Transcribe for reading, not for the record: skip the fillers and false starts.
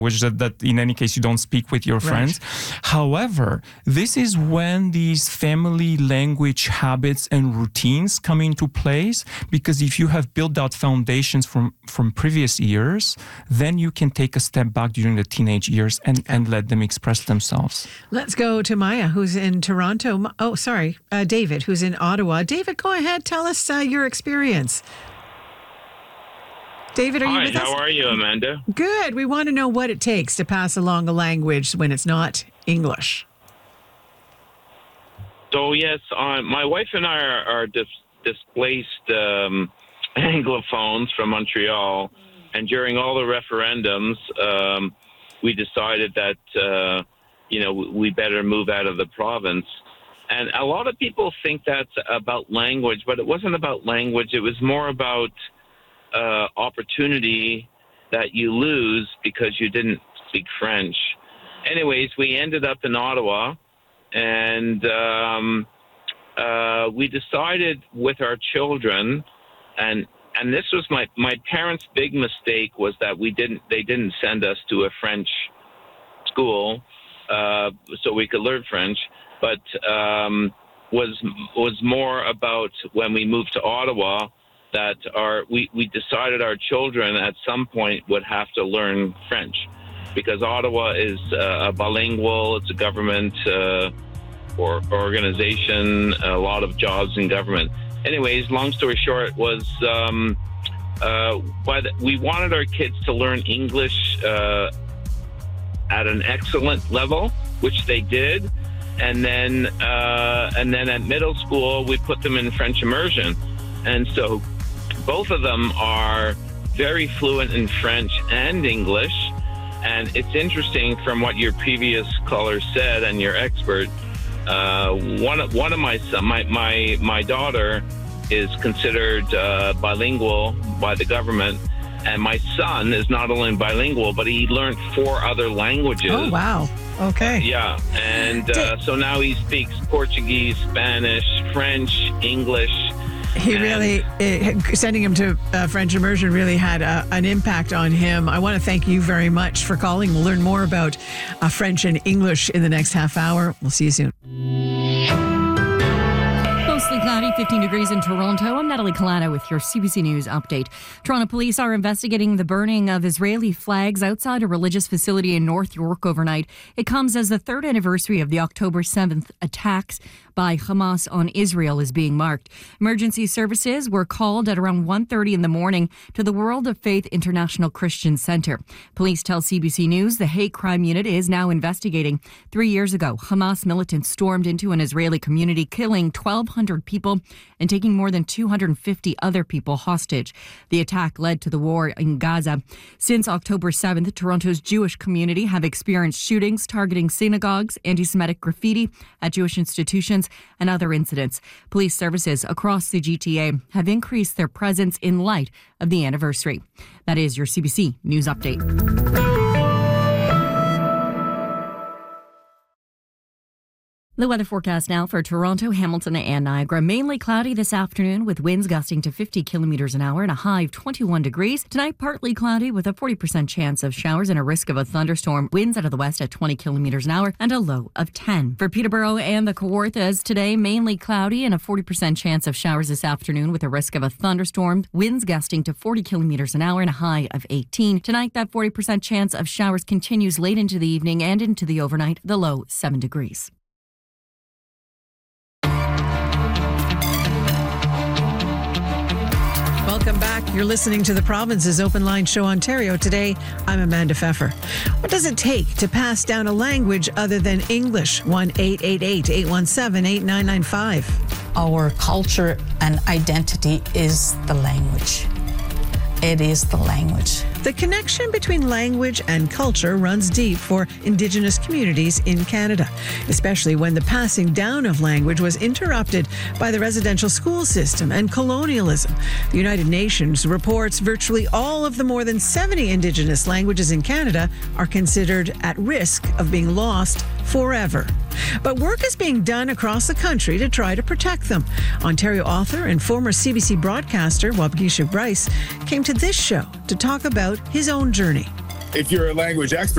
which that in any case you don't speak with your friends. However, this is when these family language habits and routines come into place, because if you have built out foundations from previous years, then you can take a step back during the teenage years and let them express themselves. Let's go to Maya, who's in Toronto. David, who's in Ottawa. David, go ahead. Tell us your experience. David, are you with us? How are you, Amanda? Good. We want to know what it takes to pass along a language when it's not English. So, yes, my wife and I are displaced Anglophones from Montreal, and during all the referendums, we decided that, we better move out of the province. And a lot of people think that's about language, but it wasn't about language. It was more about opportunity that you lose because you didn't speak French. Anyways, we ended up in Ottawa, and we decided with our children, and this was my parents' big mistake, was that they didn't send us to a French school so we could learn French, but was more about when we moved to Ottawa, that we decided our children at some point would have to learn French, because Ottawa is bilingual. It's a government or organization, a lot of jobs in government. Anyways, long story short was we wanted our kids to learn English at an excellent level, which they did. And then at middle school, we put them in French immersion. And so both of them are very fluent in French and English. And it's interesting, from what your previous caller said and your expert, one of my son, my daughter is considered bilingual by the government. And my son is not only bilingual, but he learned 4 other languages. Oh, wow. Okay. Yeah. And so now he speaks Portuguese, Spanish, French, English. He really, sending him to French immersion really had an impact on him. I want to thank you very much for calling. We'll learn more about French and English in the next half hour. We'll see you soon. Mostly cloudy, 15 degrees in Toronto. I'm Natalie Kalana with your CBC News update. Toronto police are investigating the burning of Israeli flags outside a religious facility in North York overnight. It comes as the 3rd anniversary of the October 7th attacks by Hamas on Israel is being marked. Emergency services were called at around 1:30 in the morning to the World of Faith International Christian Center. Police tell CBC News the hate crime unit is now investigating. 3 years ago, Hamas militants stormed into an Israeli community, killing 1,200 people and taking more than 250 other people hostage. The attack led to the war in Gaza. Since October 7th, Toronto's Jewish community have experienced shootings targeting synagogues, anti-Semitic graffiti at Jewish institutions, and other incidents. Police services across the GTA have increased their presence in light of the anniversary. That is your CBC News Update. The weather forecast now for Toronto, Hamilton, and Niagara. Mainly cloudy this afternoon with winds gusting to 50 kilometers an hour and a high of 21 degrees. Tonight, partly cloudy with a 40% chance of showers and a risk of a thunderstorm. Winds out of the west at 20 kilometers an hour and a low of 10. For Peterborough and the Kawarthas today, mainly cloudy and a 40% chance of showers this afternoon with a risk of a thunderstorm. Winds gusting to 40 kilometers an hour and a high of 18. Tonight, that 40% chance of showers continues late into the evening and into the overnight, the low 7 degrees. Welcome back. You're listening to the Province's Open Line Show Ontario. Today, I'm Amanda Pfeffer. What does it take to pass down a language other than English? 1-888-817-8995. Our culture and identity is the language. It is the language. The connection between language and culture runs deep for Indigenous communities in Canada, especially when the passing down of language was interrupted by the residential school system and colonialism. The United Nations reports virtually all of the more than 70 Indigenous languages in Canada are considered at risk of being lost forever. But work is being done across the country to try to protect them. Ontario author and former CBC broadcaster Waubgeshig Bryce came to this show to talk about his own journey. If you're a language expert,